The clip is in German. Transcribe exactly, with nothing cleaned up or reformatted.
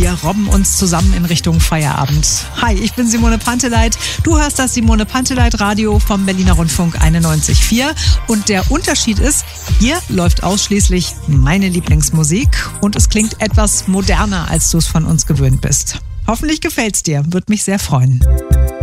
Wir robben uns zusammen in Richtung Feierabend. Hi, ich bin Simone Panteleit. Du hörst das Simone Panteleit Radio vom Berliner Rundfunk einundneunzig Komma vier. Und der Unterschied ist, hier läuft ausschließlich meine Lieblingsmusik und es klingt etwas moderner, als du es von uns gewöhnt bist. Hoffentlich gefällt's dir, würde mich sehr freuen.